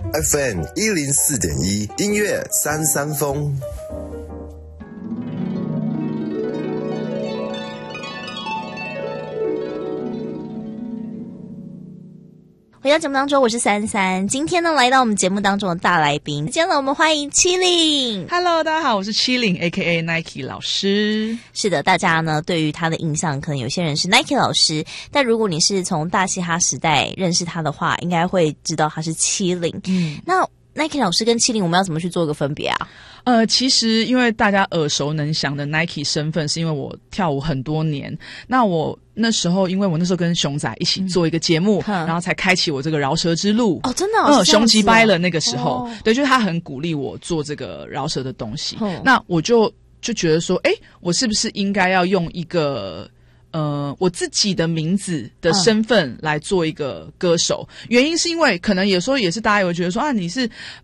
FM 104.1音乐三三风。 回到节目当中，我是33。今天呢，来到我们节目当中的大来宾，今天呢，我们欢迎7Ling。 Hello， 大家好，我是7Ling ，A.K.A. Nike 老师。 是的，大家呢对于他的印象，可能有些人是 Nike 老师，但如果你是从大嘻哈时代认识他的话，应该会知道他是7Ling。那 Nike 老师跟7Ling，我们要怎么去做一个分别啊？ 其实因为大家耳熟能详的 Nike 身份，是因为我跳舞很多年。那我那时候，因为我那时候跟熊仔一起做一个节目，然后才开启我这个饶舌之路。 哦，真的哦， 熊吉掰了那个时候，对，就是他很鼓励我做这个饶舌的东西。那我就觉得说，我是不是应该要用一个我自己的名字的身份来做一个歌手，原因是因为可能有时候也是大家也会觉得说啊，你是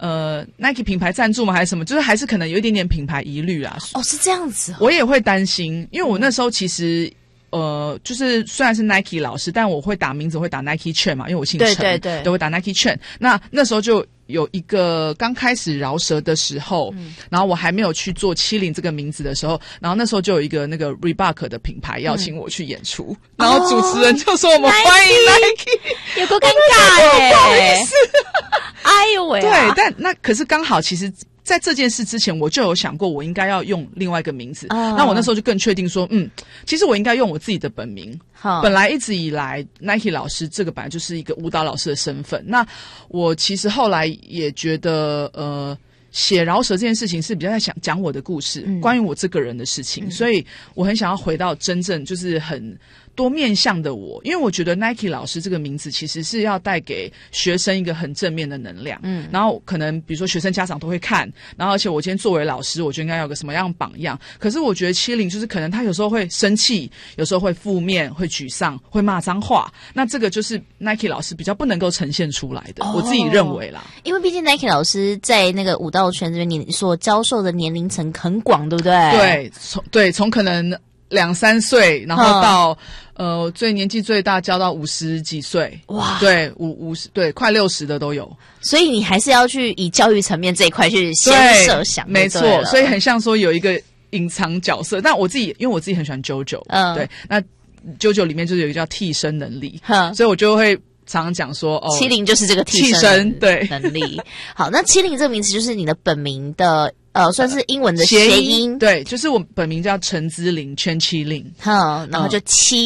Nike 品牌赞助吗还是什么，就是还是可能有一点点品牌疑虑啦。 哦，是这样子哦。 我也会担心，因为我那时候其实就是虽然是 Nike 老师，但我会打名字会打 Nike Chen 嘛，因为我姓陈，对，会打 Nike Chen。那时候就有一个刚开始饶舌的时候，然后我还没有去做7Ling这个名字的时候，然后那时候就有一个那个 Reebok 的品牌邀请我去演出，然后主持人就说我们欢迎 Nike， 有够尴尬不好意思， 哎呦喂， 对，但那可是刚好其实在这件事之前，我就有想过，我应该要用另外一个名字。那我那时候就更确定说，其实我应该用我自己的本名。本来一直以来 ，Nike 老师这个本来就是一个舞蹈老师的身份。那我其实后来也觉得，写饶舌这件事情是比较在想讲我的故事，关于我这个人的事情，所以我很想要回到真正就是很多面向的我，因为我觉得 Nike 老师这个名字其实是要带给学生一个很正面的能量，然后可能比如说学生家长都会看，然后而且我今天作为老师，我就应该有个什么样榜样。可是我觉得7Ling就是可能他有时候会生气，有时候会负面，会沮丧，会骂脏话，那这个就是 Nike 老师比较不能够呈现出来的，我自己认为啦。 因为毕竟 Nike 老师在那个舞蹈圈这边，你所教授的年龄层很广，对不对？ 对，从可能2-3岁，然后到最年纪最大教到50几岁，哇，对，50对，快60的都有。 所以你还是要去以教育层面这一块去先设想， 没错。所以很像说有一个隐藏角色，但我自己因为我自己很喜欢 JoJo，对，那 JoJo 里面就是有一个叫替身能力，所以我就会常常讲说 7Ling就是这个替身对能力。好，那7Ling这个名字就是你的本名的算是英文的谐音， 对，就是我本名叫陈姿玲，圈7Ling， 然后就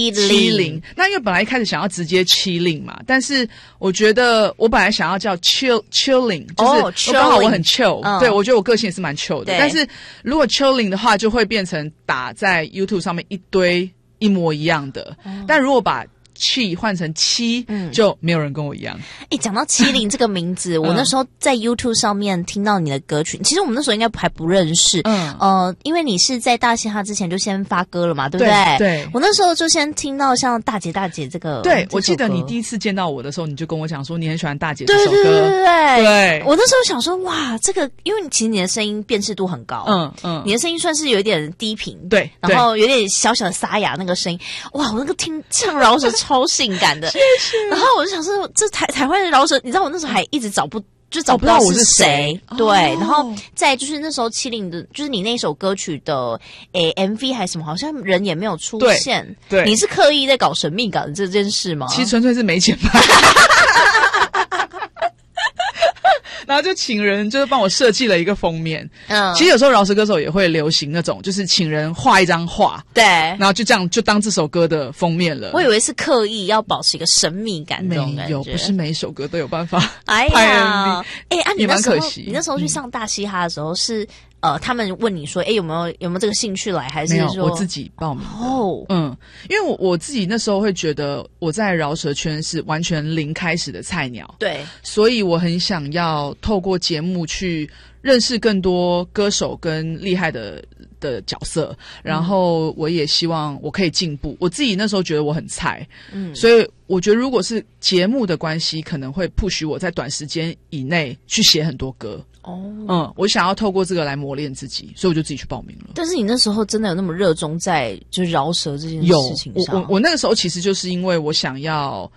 7Ling。 那因为本来一开始想要直接7Ling嘛，但是我觉得我本来想要叫 chilling， 就是刚好我很 chill，对，我觉得我个性也是蛮 chill 的。但是如果 chilling 的话，就会变成打在 YouTube 上面一堆一模一样的，但如果把气换成7，就没有人跟我一样。 讲到7Ling这个名字，我那时候在 YouTube 上面听到你的歌曲，其实我们那时候应该还不认识，因为你是在大嘻哈之前就先发歌了嘛，对不对？对，我那时候就先听到像大姐这个， 对，我记得你第一次见到我的时候，你就跟我讲说你很喜欢大姐这首歌， 对，我那时候想说哇，这个因为其实你的声音辨识度很高，你的声音算是有一点低频，对，然后有点小小的沙哑那个声音，哇，我那个唱饶舌超性感的，谢谢。然后我就想说，这台湾的饶舌，你知道我那时候还一直找不到我是谁，对。然后再就是那时候7Ling的，就是你那首歌曲的MV 还是什么，好像人也没有出现。对，你是刻意在搞神秘感的这件事吗？ 其实纯粹是没钱拍。然后就请人就是帮我设计了一个封面。其实有时候饶舌歌手也会流行那种，就是请人画一张画，对，然后就这样就当这首歌的封面了。 我以为是刻意要保持一个神秘感，这种感觉。 没有，不是每一首歌都有办法拍 MV。 你蛮可惜。你那时候去上大嘻哈的时候是他们问你说，有没有这个兴趣来，还是说没有？我自己报名的。因为我自己那时候会觉得我在饶舌圈是完全零开始的菜鸟，对，所以我很想要透过节目去认识更多歌手跟厉害的角色，然后我也希望我可以进步。我自己那时候觉得我很菜，所以我觉得如果是节目的关系，可能会 push 我在短时间以内去写很多歌。我想要透过这个来磨练自己，所以我就自己去报名了。 但是你那时候真的有那么热衷在就是饶舌这件事情上？ 我那个时候其实就是因为我想要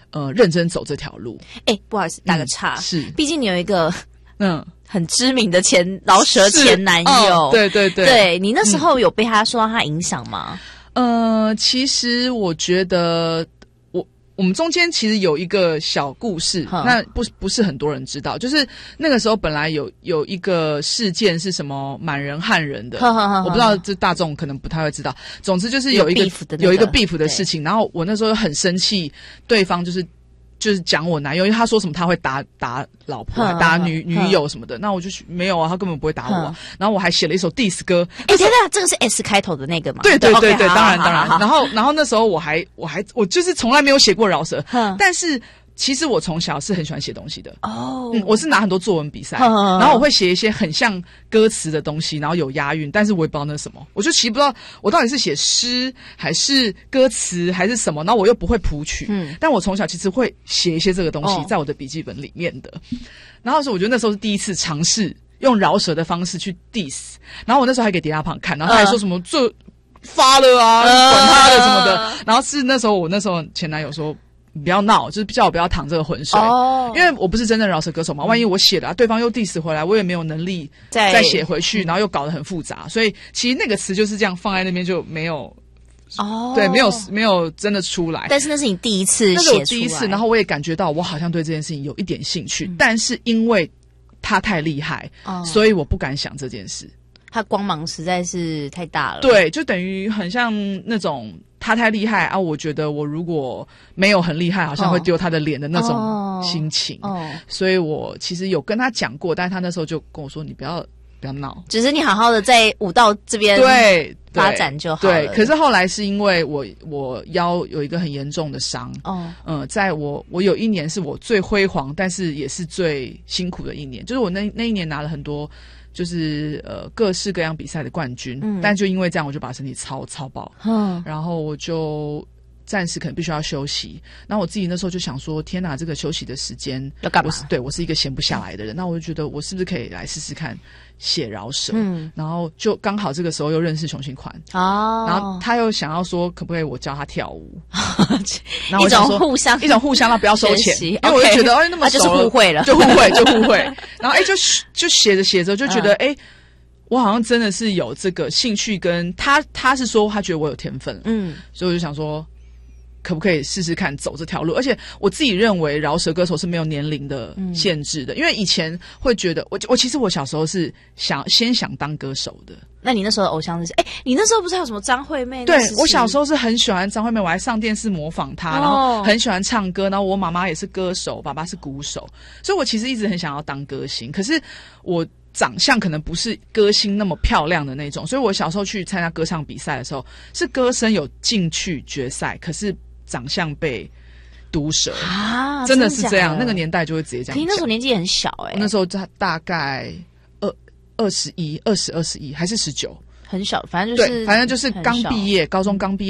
认真走这条路。 不好意思，打个岔， 是， 毕竟你有一个很知名的饶舌前男友， 对对对， 对你那时候有被他受到他影响吗？ 其实我觉得我们中间其实有一个小故事，那不是很多人知道，就是那个时候本来有一个事件是什么满人汉人的，我不知道这大众可能不太会知道。总之就是有一个 beef 的事情，然后我那时候很生气，对方就是讲我男友，因为他说什么他会打老婆、打女友什么的，那我就没有啊，他根本不会打我。然后我还写了一首 diss 歌。 等等，这个是 S 开头的那个吗？ 对，当然。然后那时候我就是从来没有写过饶舌，但是其实我从小是很喜欢写东西的我是拿很多作文比赛，然后我会写一些很像歌词的东西，然后有押韵，但是我也不知道那是什么，我就其实不知道我到底是写诗还是歌词还是什么，然后我又不会谱曲，但我从小其实会写一些这个东西在我的笔记本里面的。然后我觉得那时候是第一次尝试用饶舌的方式去 diss， 然后我那时候还给迪拉胖看，然后他还说什么这发了啊，管他的什么的，然后是那时候前男友说不要闹，就是叫我不要淌这个浑水，因为我不是真正饶舌歌手嘛，万一我写了对方又 diss 回来，我也没有能力再写回去，然后又搞得很复杂，所以其实那个词就是这样放在那边就没有对，没有真的出来。 但是那是你第一次写出来， 那是我第一次，然后我也感觉到我好像对这件事情有一点兴趣，但是因为他太厉害，所以我不敢想这件事。 他光芒实在是太大了， 对，就等于很像那种他太厉害啊，我觉得我如果没有很厉害，好像会丢他的脸的那种心情。所以我其实有跟他讲过，但是他那时候就跟我说：“你不要闹， 只是你好好的在舞蹈这边发展就好了。” 对，可是后来是因为我腰有一个很严重的伤，在我有一年是我最辉煌，但是也是最辛苦的一年，就是我那一年拿了很多。就是各式各样比赛的冠军，但就因为这样，我就把身体操爆，然后我就暂时可能必须要休息。那我自己那时候就想说，天哪，这个休息的时间要干嘛？ 我是一个闲不下来的人，那我就觉得我是不是可以来试试看写饶舌？然后就刚好这个时候又认识熊信宽然后他又想要说，可不可以我教他跳舞？然后我想说一种互相，那不要收钱，因为我就觉得那么熟就是互惠了， 就互惠。然后就写着就觉得我好像真的是有这个兴趣，跟他是说他觉得我有天分，所以我就想说。可不可以试试看走这条路？而且我自己认为饶舌歌手是没有年龄的限制的，因为以前会觉得我其实我小时候是想当歌手的。 那你那时候的偶像是你那时候不是还有什么张惠妹？ 对，我小时候是很喜欢张惠妹，我还上电视模仿她，然后很喜欢唱歌，然后我妈妈也是歌手，爸爸是鼓手，所以我其实一直很想要当歌星，可是我长相可能不是歌星那么漂亮的那种，所以我小时候去参加歌唱比赛的时候，是歌声有进去决赛，可是长相被毒舌真的是这样，那个年代就会直接这样讲。 可是那时候年纪也很小那时候大概21还是19， 很小，反正就是刚毕业，高中刚毕业。